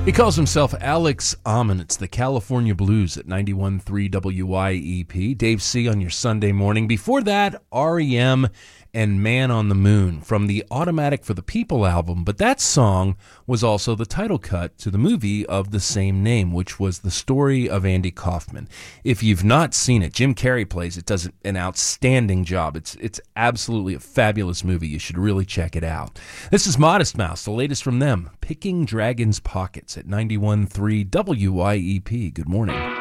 He calls himself Alex Amon. It's the California Blues at 91.3 WYEP. Dave C. on your Sunday morning. Before that, REM and Man on the Moon from the Automatic for the People album. But that song was also the title cut to the movie of the same name, which was the story of Andy Kaufman. If you've not seen it, Jim Carrey plays it, does an outstanding job. It's absolutely a fabulous movie. You should really check it out. This is Modest Mouse, the latest from them, Picking Dragons' Pockets at 91.3 WYEP. Good morning.